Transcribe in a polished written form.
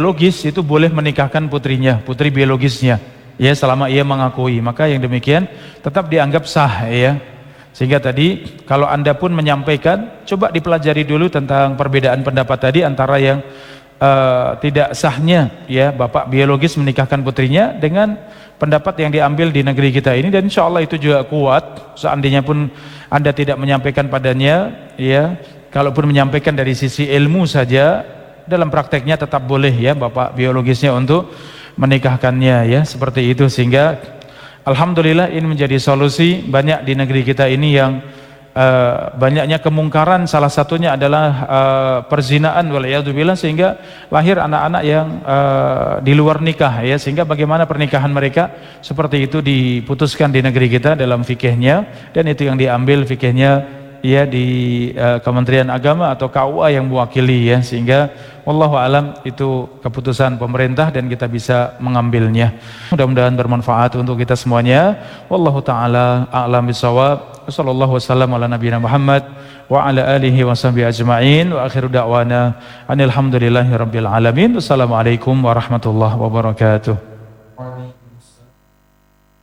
biologis itu boleh menikahkan putrinya, putri biologisnya, ya selama ia mengakui, maka yang demikian tetap dianggap sah, ya. Sehingga tadi kalau Anda pun menyampaikan, coba dipelajari dulu tentang perbedaan pendapat tadi antara yang tidak sahnya, ya, bapak biologis menikahkan putrinya dengan pendapat yang diambil di negeri kita ini, dan insya Allah itu juga kuat. Seandainya pun Anda tidak menyampaikan padanya, ya, kalaupun menyampaikan dari sisi ilmu saja, dalam prakteknya tetap boleh, ya, bapak biologisnya untuk menikahkannya, ya, seperti itu. Sehingga alhamdulillah ini menjadi solusi banyak di negeri kita ini yang banyaknya kemungkaran, salah satunya adalah perzinaan waliyadzubillah, sehingga lahir anak-anak yang di luar nikah, ya, sehingga bagaimana pernikahan mereka seperti itu diputuskan di negeri kita dalam fikihnya, dan itu yang diambil fikihnya, ya, di Kementerian Agama atau KUA yang mewakili, ya, sehingga wallahu alam itu keputusan pemerintah dan kita bisa mengambilnya. Mudah-mudahan bermanfaat untuk kita semuanya. Wallahu taala a'lam bissawab. Wassallallahu wasallam ala nabiyina Muhammad wa ala alihi washabihi ajma'in, wa akhiru da'wana anil hamdulillahi rabbil alamin. Wassalamualaikum warahmatullahi wabarakatuh.